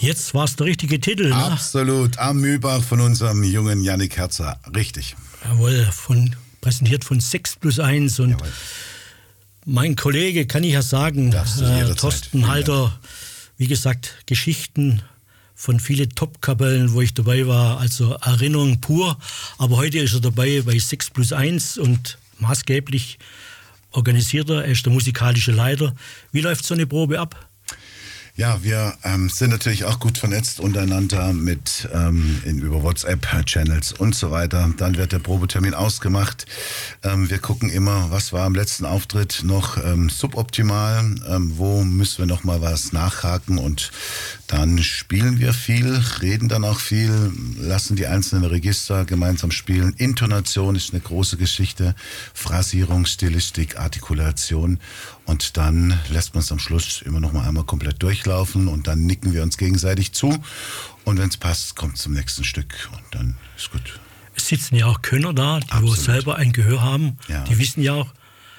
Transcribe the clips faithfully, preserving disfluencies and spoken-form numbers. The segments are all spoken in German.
Jetzt war es der richtige Titel, ne? Absolut, am Mühlbach von unserem jungen Jannik Herzer, richtig. Jawohl, von, präsentiert von sechs plus eins und Jawohl. Mein Kollege, kann ich ja sagen, äh, Thorsten Halter, wie gesagt, Geschichten von vielen Top-Kapellen, wo ich dabei war, also Erinnerung pur, aber heute ist er dabei bei sechs plus eins und maßgeblich organisiert er, er ist der musikalische Leiter. Wie läuft so eine Probe ab? Ja, wir ähm, sind natürlich auch gut vernetzt untereinander mit ähm, in, über WhatsApp-Channels und so weiter. Dann wird der Probetermin ausgemacht. Ähm, wir gucken immer, was war am letzten Auftritt noch ähm, suboptimal, ähm, wo müssen wir noch mal was nachhaken und dann spielen wir viel, reden dann auch viel, lassen die einzelnen Register gemeinsam spielen. Intonation ist eine große Geschichte, Phrasierung, Stilistik, Artikulation und dann lässt man es am Schluss immer noch mal einmal komplett durchlaufen und dann nicken wir uns gegenseitig zu und wenn es passt, kommt es zum nächsten Stück und dann ist gut. Es sitzen ja auch Könner da, die wo selber ein Gehör haben, ja. Die wissen ja auch,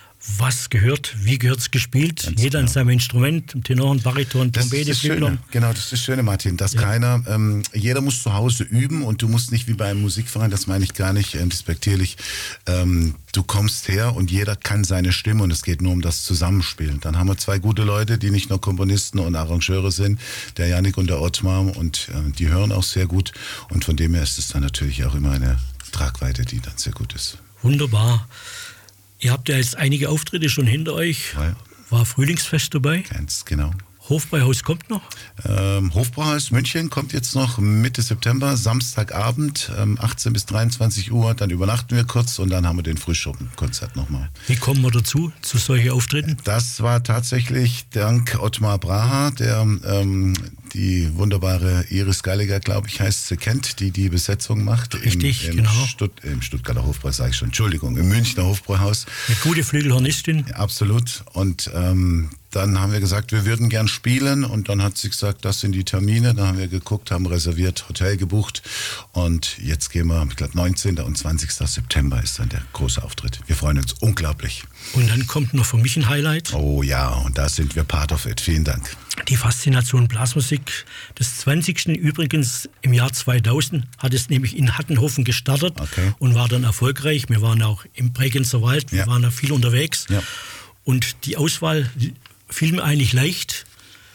was gehört, wie gehört es gespielt. Ganz Jeder genau. an seinem Instrument, Tenor, Bariton, Trompete, Flügel. Genau, das ist das Schöne, Martin, dass ja. keiner, ähm, jeder muss zu Hause üben und du musst nicht wie bei einem Musikverein, das meine ich gar nicht äh, despektierlich, ähm, du kommst her und jeder kann seine Stimme und es geht nur um das Zusammenspielen. Dann haben wir zwei gute Leute, die nicht nur Komponisten und Arrangeure sind, der Jannik und der Ottmar und äh, die hören auch sehr gut und von dem her ist es dann natürlich auch immer eine Tragweite, die dann sehr gut ist. Wunderbar. Ihr habt ja jetzt einige Auftritte schon hinter euch. Ja. War Frühlingsfest dabei? Ganz genau. Hofbräuhaus kommt noch? Ähm, Hofbräuhaus München kommt jetzt noch Mitte September, Samstagabend, ähm, achtzehn bis dreiundzwanzig Uhr. Dann übernachten wir kurz und dann haben wir den Frühschuppenkonzert nochmal. Wie kommen wir dazu, zu solchen Auftritten? Das war tatsächlich dank Ottmar Braha, der ähm, die wunderbare Iris Gallagher, glaube ich, heißt sie, kennt, die die Besetzung macht. Richtig, im, im genau. Stutt, Im Stuttgarter Hofbräuhaus, sage ich schon, Entschuldigung, im Münchner Hofbräuhaus. Eine gute Flügelhornistin. Ja, absolut. Und ähm, dann haben wir gesagt, wir würden gern spielen und dann hat sie gesagt, das sind die Termine. Dann haben wir geguckt, haben reserviert, Hotel gebucht und jetzt gehen wir, ich glaube neunzehnten und zwanzigsten September ist dann der große Auftritt. Wir freuen uns unglaublich. Und dann kommt noch für mich ein Highlight. Oh ja, und da sind wir part of it. Vielen Dank. Die Faszination Blasmusik. Das zwanzigsten übrigens im Jahr zweitausend hat es nämlich in Hattenhofen gestartet okay. und war dann erfolgreich. Wir waren auch im Bregenzer Wald, wir ja. waren da viel unterwegs. Ja. Und die Auswahl fiel mir eigentlich leicht.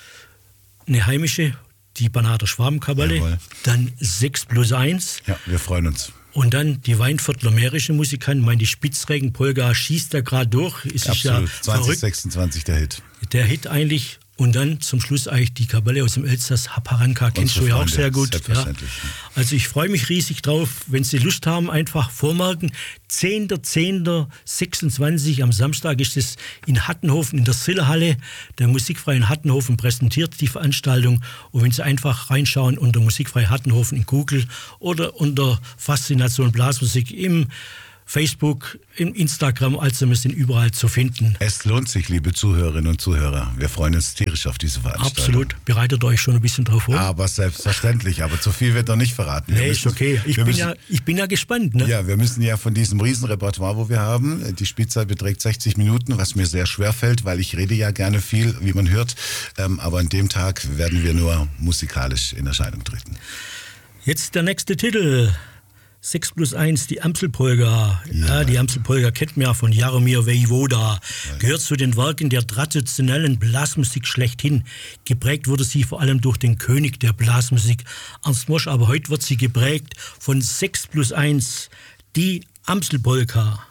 Eine heimische, die Banater Schwabenkapelle, Jawohl. Dann sechs plus eins. Ja, wir freuen uns. Und dann die Weinviertler mährische Musikanten, meine die Spitzregen-Polka schießt da gerade durch. Ist Absolut, ja zwanzig sechsundzwanzig der Hit. Der Hit eigentlich. Und dann zum Schluss eigentlich die Kapelle aus dem Elsass, Haparanka, kennst du ja auch sehr gut. Ja. Also ich freue mich riesig drauf, wenn Sie Lust haben, einfach vormerken. zehnten zehnten sechsundzwanzig am Samstag ist es in Hattenhofen in der Sillehalle, der Musikfreien Hattenhofen präsentiert die Veranstaltung. Und wenn Sie einfach reinschauen unter Musikfrei Hattenhofen in Google oder unter Faszination Blasmusik im Facebook, im Instagram, also wir sind überall zu finden. Es lohnt sich, liebe Zuhörerinnen und Zuhörer. Wir freuen uns tierisch auf diese Veranstaltung. Absolut. Bereitet euch schon ein bisschen drauf vor? Aber selbstverständlich. Aber zu viel wird noch nicht verraten. Nee, ist okay. Ich bin, müssen, ja, ich bin ja gespannt. Ne? Ja, wir müssen ja von diesem Riesenrepertoire, wo wir haben, die Spielzeit beträgt sechzig Minuten, was mir sehr schwer fällt, weil ich rede ja gerne viel, wie man hört. Ähm, aber an dem Tag werden wir nur musikalisch in Erscheinung treten. Jetzt der nächste Titel. sechs plus eins, die Amselpolka. Ja, ja, die Amselpolka kennt man ja von Jaromir Vejvoda. Ja. Gehört zu den Werken der traditionellen Blasmusik schlechthin. Geprägt wurde sie vor allem durch den König der Blasmusik, Ernst Mosch. Aber heute wird sie geprägt von sechs plus eins, die Amselpolka.